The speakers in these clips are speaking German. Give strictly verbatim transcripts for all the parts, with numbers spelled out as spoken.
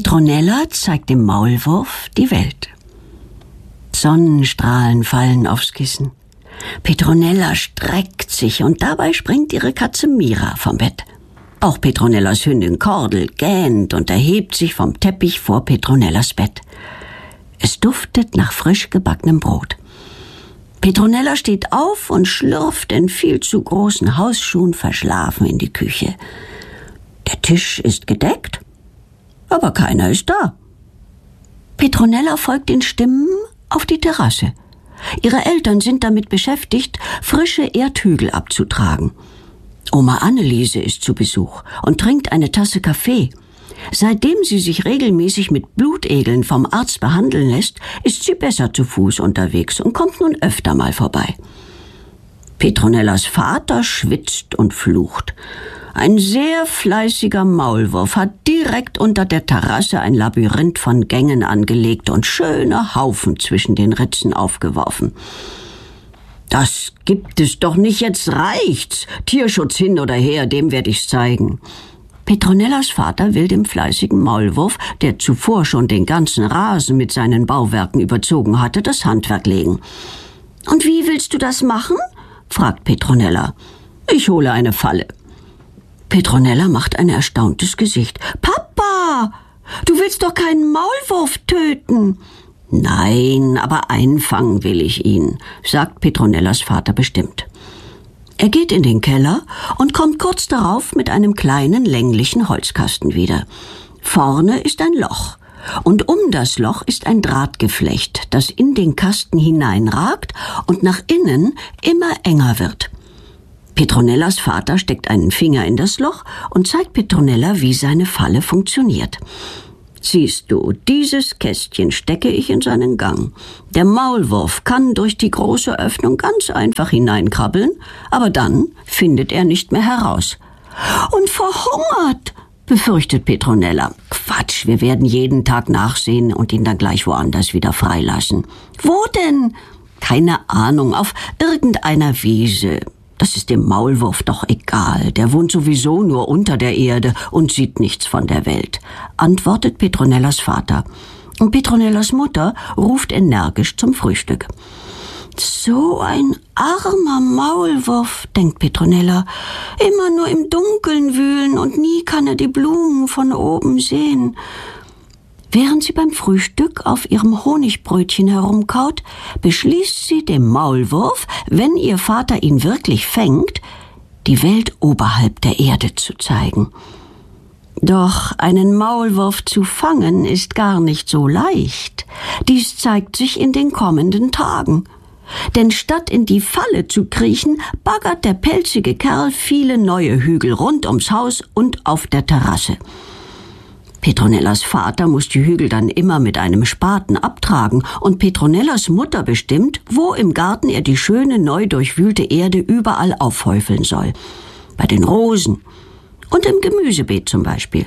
Petronella zeigt dem Maulwurf die Welt. Sonnenstrahlen fallen aufs Kissen. Petronella streckt sich und dabei springt ihre Katze Mira vom Bett. Auch Petronellas Hündin Kordel gähnt und erhebt sich vom Teppich vor Petronellas Bett. Es duftet nach frisch gebackenem Brot. Petronella steht auf und schlürft in viel zu großen Hausschuhen verschlafen in die Küche. Der Tisch ist gedeckt, aber keiner ist da. Petronella folgt den Stimmen auf die Terrasse. Ihre Eltern sind damit beschäftigt, frische Erdhügel abzutragen. Oma Anneliese ist zu Besuch und trinkt eine Tasse Kaffee. Seitdem sie sich regelmäßig mit Blutegeln vom Arzt behandeln lässt, ist sie besser zu Fuß unterwegs und kommt nun öfter mal vorbei. Petronellas Vater schwitzt und flucht. Ein sehr fleißiger Maulwurf hat direkt unter der Terrasse ein Labyrinth von Gängen angelegt und schöne Haufen zwischen den Ritzen aufgeworfen. »Das gibt es doch nicht, jetzt reicht's. Tierschutz hin oder her, dem werde ich's zeigen.« Petronellas Vater will dem fleißigen Maulwurf, der zuvor schon den ganzen Rasen mit seinen Bauwerken überzogen hatte, das Handwerk legen. »Und wie willst du das machen?« fragt Petronella. »Ich hole eine Falle.« Petronella macht ein erstauntes Gesicht. »Papa, du willst doch keinen Maulwurf töten!« »Nein, aber einfangen will ich ihn«, sagt Petronellas Vater bestimmt. Er geht in den Keller und kommt kurz darauf mit einem kleinen, länglichen Holzkasten wieder. Vorne ist ein Loch und um das Loch ist ein Drahtgeflecht, das in den Kasten hineinragt und nach innen immer enger wird. Petronellas Vater steckt einen Finger in das Loch und zeigt Petronella, wie seine Falle funktioniert. »Siehst du, dieses Kästchen stecke ich in seinen Gang. Der Maulwurf kann durch die große Öffnung ganz einfach hineinkrabbeln, aber dann findet er nicht mehr heraus.« »Und verhungert«, befürchtet Petronella. »Quatsch, wir werden jeden Tag nachsehen und ihn dann gleich woanders wieder freilassen.« »Wo denn?« »Keine Ahnung, auf irgendeiner Wiese. Das ist dem Maulwurf doch egal, der wohnt sowieso nur unter der Erde und sieht nichts von der Welt«, antwortet Petronellas Vater. Und Petronellas Mutter ruft energisch zum Frühstück. »So ein armer Maulwurf«, denkt Petronella, »immer nur im Dunkeln wühlen und nie kann er die Blumen von oben sehen.« Während sie beim Frühstück auf ihrem Honigbrötchen herumkaut, beschließt sie, dem Maulwurf, wenn ihr Vater ihn wirklich fängt, die Welt oberhalb der Erde zu zeigen. Doch einen Maulwurf zu fangen ist gar nicht so leicht. Dies zeigt sich in den kommenden Tagen. Denn statt in die Falle zu kriechen, baggert der pelzige Kerl viele neue Hügel rund ums Haus und auf der Terrasse. Petronellas Vater muss die Hügel dann immer mit einem Spaten abtragen und Petronellas Mutter bestimmt, wo im Garten er die schöne, neu durchwühlte Erde überall aufhäufeln soll. Bei den Rosen und im Gemüsebeet zum Beispiel.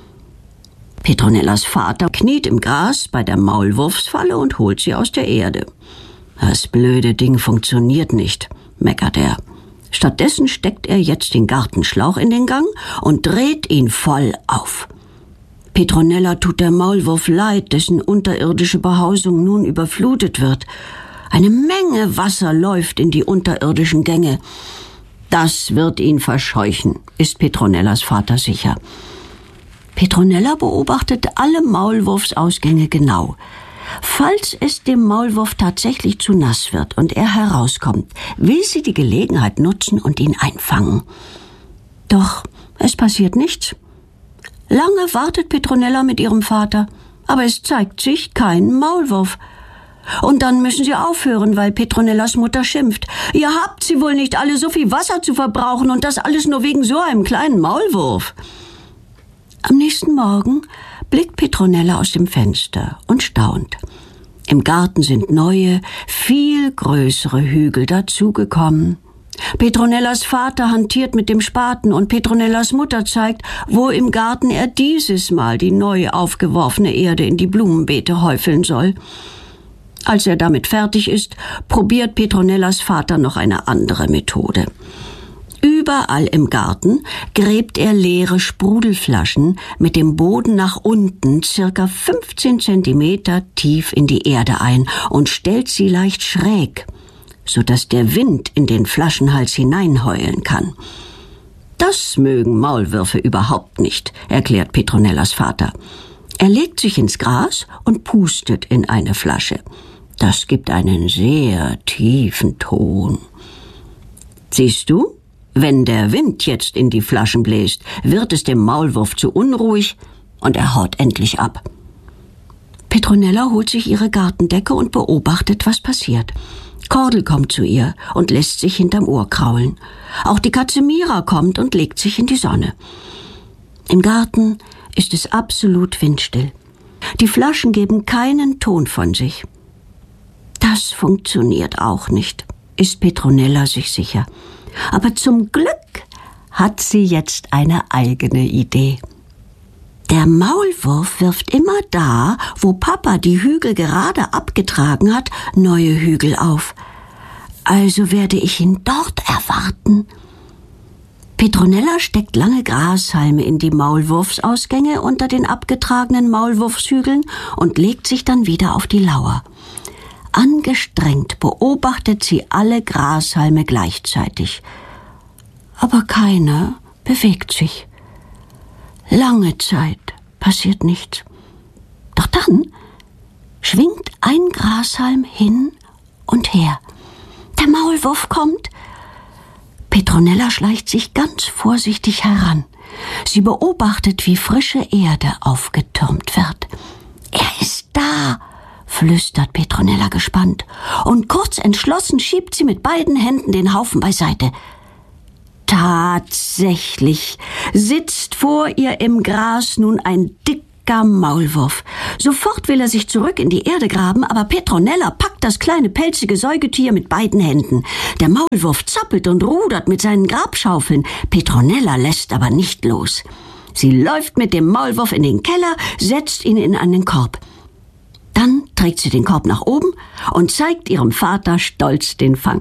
Petronellas Vater kniet im Gras bei der Maulwurfsfalle und holt sie aus der Erde. »Das blöde Ding funktioniert nicht«, meckert er. Stattdessen steckt er jetzt den Gartenschlauch in den Gang und dreht ihn voll auf. Petronella tut der Maulwurf leid, dessen unterirdische Behausung nun überflutet wird. Eine Menge Wasser läuft in die unterirdischen Gänge. Das wird ihn verscheuchen, ist Petronellas Vater sicher. Petronella beobachtet alle Maulwurfsausgänge genau. Falls es dem Maulwurf tatsächlich zu nass wird und er herauskommt, will sie die Gelegenheit nutzen und ihn einfangen. Doch es passiert nichts. Lange wartet Petronella mit ihrem Vater, aber es zeigt sich kein Maulwurf. Und dann müssen sie aufhören, weil Petronellas Mutter schimpft. »Ihr habt sie wohl nicht alle, so viel Wasser zu verbrauchen und das alles nur wegen so einem kleinen Maulwurf.« Am nächsten Morgen blickt Petronella aus dem Fenster und staunt. Im Garten sind neue, viel größere Hügel dazugekommen. Petronellas Vater hantiert mit dem Spaten und Petronellas Mutter zeigt, wo im Garten er dieses Mal die neu aufgeworfene Erde in die Blumenbeete häufeln soll. Als er damit fertig ist, probiert Petronellas Vater noch eine andere Methode. Überall im Garten gräbt er leere Sprudelflaschen mit dem Boden nach unten circa fünfzehn Zentimeter tief in die Erde ein und stellt sie leicht schräg, sodass der Wind in den Flaschenhals hineinheulen kann. Das mögen Maulwürfe überhaupt nicht, erklärt Petronellas Vater. Er legt sich ins Gras und pustet in eine Flasche. Das gibt einen sehr tiefen Ton. Siehst du? Wenn der Wind jetzt in die Flaschen bläst, wird es dem Maulwurf zu unruhig und er haut endlich ab. Petronella holt sich ihre Gartendecke und beobachtet, was passiert. Kordel kommt zu ihr und lässt sich hinterm Ohr kraulen. Auch die Katze Mira kommt und legt sich in die Sonne. Im Garten ist es absolut windstill. Die Flaschen geben keinen Ton von sich. Das funktioniert auch nicht, ist Petronella sich sicher. Aber zum Glück hat sie jetzt eine eigene Idee. Der Maulwurf wirft immer da, wo Papa die Hügel gerade abgetragen hat, neue Hügel auf. Also werde ich ihn dort erwarten. Petronella steckt lange Grashalme in die Maulwurfsausgänge unter den abgetragenen Maulwurfshügeln und legt sich dann wieder auf die Lauer. Angestrengt beobachtet sie alle Grashalme gleichzeitig. Aber keiner bewegt sich. Lange Zeit passiert nichts. Doch dann schwingt ein Grashalm hin und her. Der Maulwurf kommt. Petronella schleicht sich ganz vorsichtig heran. Sie beobachtet, wie frische Erde aufgetürmt wird. Er ist da, flüstert Petronella gespannt, und kurz entschlossen schiebt sie mit beiden Händen den Haufen beiseite. Tatsächlich sitzt vor ihr im Gras nun ein dicker Maulwurf. Sofort will er sich zurück in die Erde graben, aber Petronella packt das kleine pelzige Säugetier mit beiden Händen. Der Maulwurf zappelt und rudert mit seinen Grabschaufeln. Petronella lässt aber nicht los. Sie läuft mit dem Maulwurf in den Keller, setzt ihn in einen Korb. Dann trägt sie den Korb nach oben und zeigt ihrem Vater stolz den Fang.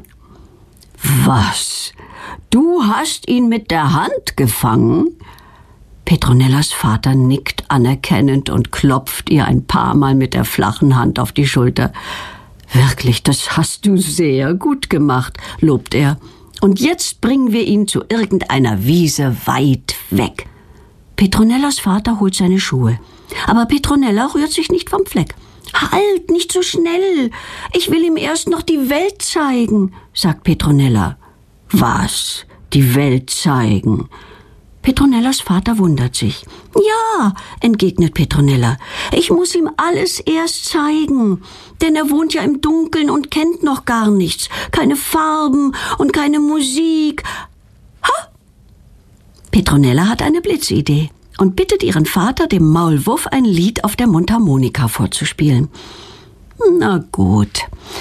Was? Du hast ihn mit der Hand gefangen? Petronellas Vater nickt anerkennend und klopft ihr ein paar Mal mit der flachen Hand auf die Schulter. Wirklich, das hast du sehr gut gemacht, lobt er. Und jetzt bringen wir ihn zu irgendeiner Wiese weit weg. Petronellas Vater holt seine Schuhe. Aber Petronella rührt sich nicht vom Fleck. Halt, nicht so schnell. Ich will ihm erst noch die Welt zeigen, sagt Petronella. Was? Die Welt zeigen? Petronellas Vater wundert sich. Ja, entgegnet Petronella. Ich muss ihm alles erst zeigen. Denn er wohnt ja im Dunkeln und kennt noch gar nichts. Keine Farben und keine Musik. Ha! Petronella hat eine Blitzidee und bittet ihren Vater, dem Maulwurf ein Lied auf der Mundharmonika vorzuspielen. Na gut,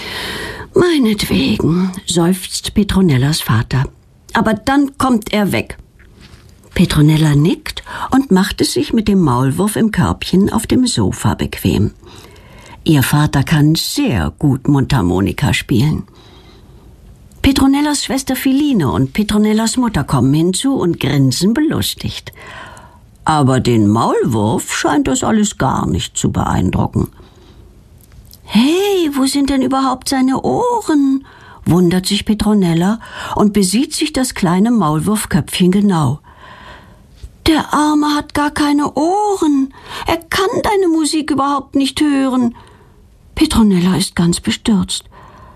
meinetwegen, seufzt Petronellas Vater. Aber dann kommt er weg. Petronella nickt und macht es sich mit dem Maulwurf im Körbchen auf dem Sofa bequem. Ihr Vater kann sehr gut Mundharmonika spielen. Petronellas Schwester Philine und Petronellas Mutter kommen hinzu und grinsen belustigt. Aber den Maulwurf scheint das alles gar nicht zu beeindrucken. Hey, wo sind denn überhaupt seine Ohren? Wundert sich Petronella und besieht sich das kleine Maulwurfköpfchen genau. Der Arme hat gar keine Ohren. Er kann deine Musik überhaupt nicht hören. Petronella ist ganz bestürzt.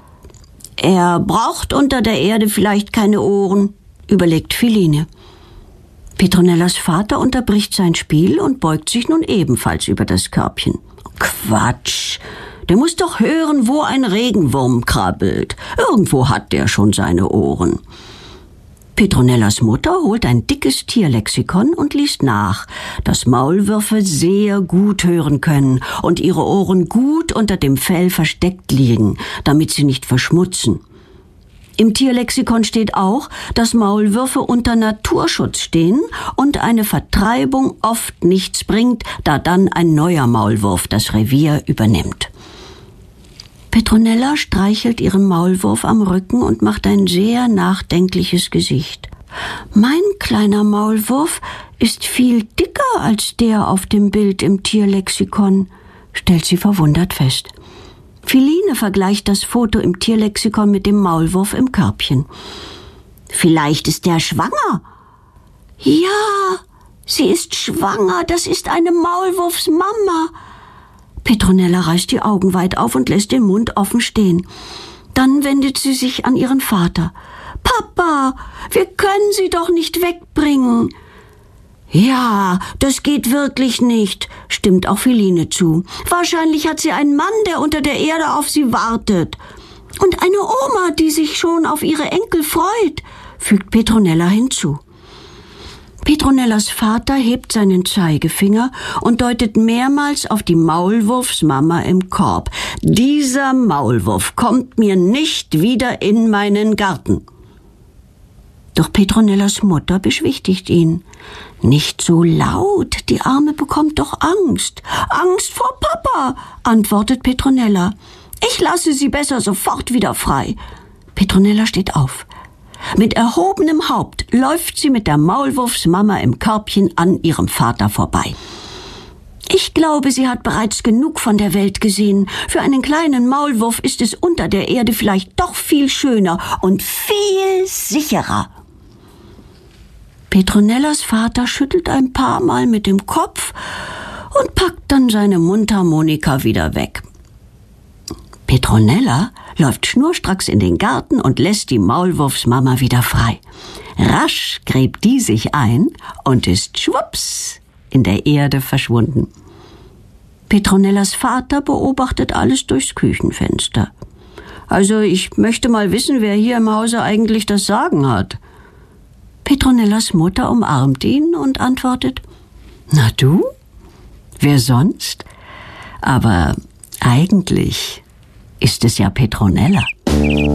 Er braucht unter der Erde vielleicht keine Ohren, überlegt Philine. Petronellas Vater unterbricht sein Spiel und beugt sich nun ebenfalls über das Körbchen. Quatsch! Der muss doch hören, wo ein Regenwurm krabbelt. Irgendwo hat der schon seine Ohren. Petronellas Mutter holt ein dickes Tierlexikon und liest nach, dass Maulwürfe sehr gut hören können und ihre Ohren gut unter dem Fell versteckt liegen, damit sie nicht verschmutzen. Im Tierlexikon steht auch, dass Maulwürfe unter Naturschutz stehen und eine Vertreibung oft nichts bringt, da dann ein neuer Maulwurf das Revier übernimmt. Petronella streichelt ihren Maulwurf am Rücken und macht ein sehr nachdenkliches Gesicht. Mein kleiner Maulwurf ist viel dicker als der auf dem Bild im Tierlexikon, stellt sie verwundert fest. Philine vergleicht das Foto im Tierlexikon mit dem Maulwurf im Körbchen. Vielleicht ist der schwanger. Ja, sie ist schwanger, das ist eine Maulwurfsmama. Petronella reißt die Augen weit auf und lässt den Mund offen stehen. Dann wendet sie sich an ihren Vater. Papa, wir können sie doch nicht wegbringen. Ja, das geht wirklich nicht, stimmt auch Philine zu. Wahrscheinlich hat sie einen Mann, der unter der Erde auf sie wartet. Und eine Oma, die sich schon auf ihre Enkel freut, fügt Petronella hinzu. Petronellas Vater hebt seinen Zeigefinger und deutet mehrmals auf die Maulwurfsmama im Korb. Dieser Maulwurf kommt mir nicht wieder in meinen Garten. Doch Petronellas Mutter beschwichtigt ihn. Nicht so laut, die Arme bekommt doch Angst. Angst vor Papa, antwortet Petronella. Ich lasse sie besser sofort wieder frei. Petronella steht auf. Mit erhobenem Haupt läuft sie mit der Maulwurfsmama im Körbchen an ihrem Vater vorbei. Ich glaube, sie hat bereits genug von der Welt gesehen. Für einen kleinen Maulwurf ist es unter der Erde vielleicht doch viel schöner und viel sicherer. Petronellas Vater schüttelt ein paar Mal mit dem Kopf und packt dann seine Mundharmonika wieder weg. Petronella läuft schnurstracks in den Garten und lässt die Maulwurfsmama wieder frei. Rasch gräbt die sich ein und ist schwupps in der Erde verschwunden. Petronellas Vater beobachtet alles durchs Küchenfenster. Also ich möchte mal wissen, wer hier im Hause eigentlich das Sagen hat. Petronellas Mutter umarmt ihn und antwortet, na du? Wer sonst? Aber eigentlich ist es ja Petronella.